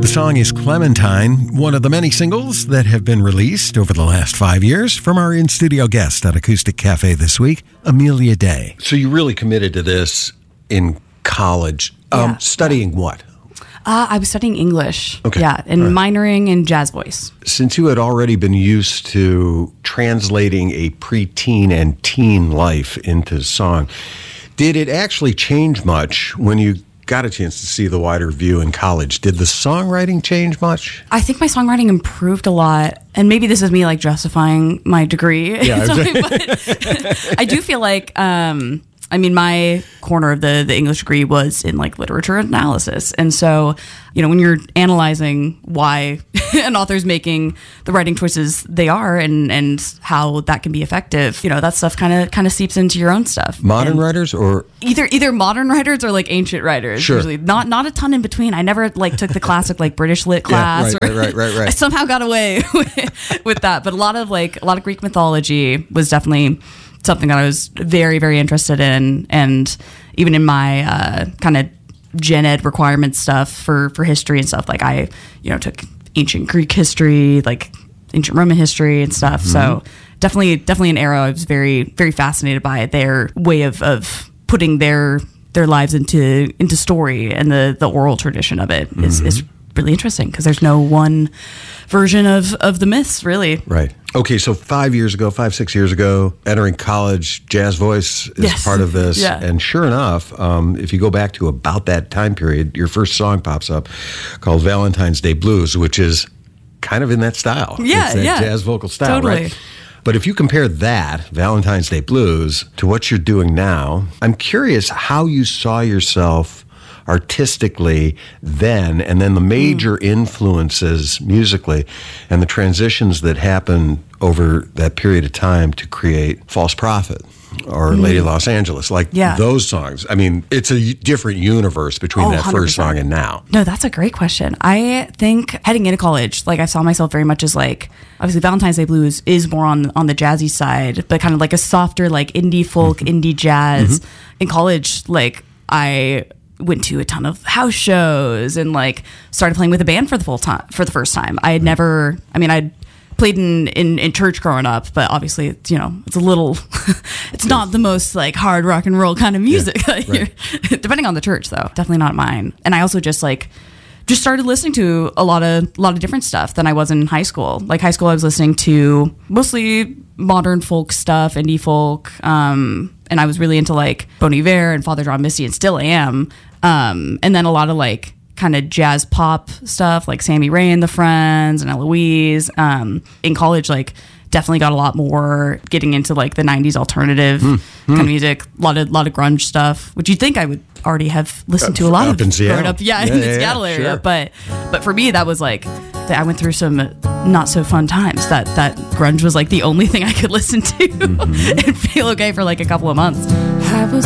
The song is Clementine, one of the many singles that have been released over the last 5 years from our in-studio guest at Acoustic Cafe this week, Amelia Day. So you really committed to this in college. Studying what? I was studying English. Okay. Yeah, and minoring in jazz voice. Since you had already been used to translating a preteen and teen life into song, did it actually change much when you got a chance to see the wider view in college? Did the songwriting change much? I think my songwriting improved a lot. And maybe this is me like justifying my degree. Yeah, but I do feel like, my corner of the English degree was in like literature analysis. And so, when you're analyzing why an author's making the writing choices they are and how that can be effective, that stuff kind of seeps into your own stuff. Modern writers or either modern writers or like ancient writers. Sure. Usually not a ton in between. I never like took the classic like British lit class. Right. I somehow got away with that. But a lot of Greek mythology was definitely something that I was very, very interested in. And even in my kind of gen ed requirement stuff for history and stuff, like I, took ancient Greek history, like ancient Roman history and stuff. Mm-hmm. So definitely an era I was very, very fascinated by their way of putting their lives into story, and the oral tradition of it is really interesting because there's no one version of the myths, really. Right. Okay, so 6 years ago, entering college, jazz voice is part of this. Yeah. And sure enough, if you go back to about that time period, your first song pops up called Valentine's Day Blues, which is kind of in that style. Yeah, it's that jazz vocal style, totally. Right? But if you compare that, Valentine's Day Blues, to what you're doing now, I'm curious how you saw yourself artistically then, and then the major influences musically and the transitions that happen over that period of time to create False Prophet or Lady Los Angeles, those songs. I mean, it's a different universe between that 100%. first song and now. No, that's a great question. I think heading into college, like I saw myself very much as like, obviously Valentine's Day Blues is more on the jazzy side, but kind of like a softer, like indie folk, indie jazz. In college, like I went to a ton of house shows and like started playing with a band for the first time. I had never, I'd played in church growing up, but obviously it's a little, it's not the most like hard rock and roll kind of music. Depending on the church though, definitely not mine. And I also just started listening to a lot of different stuff than I was in high school. Like high school, I was listening to mostly modern folk stuff, indie folk, and I was really into like Bon Iver and Father John Misty, and still am. And then a lot of like kind of jazz pop stuff, like Sammy Ray and the Friends and Eloise. In college, like definitely got a lot more getting into like the 90s alternative kind of music, a lot of grunge stuff, which you'd think I would already have listened to a lot up of in Seattle. growing up, in the Seattle area. Sure. But for me, that was like, I went through some not so fun times. That grunge was like the only thing I could listen to and feel okay for like a couple of months. I was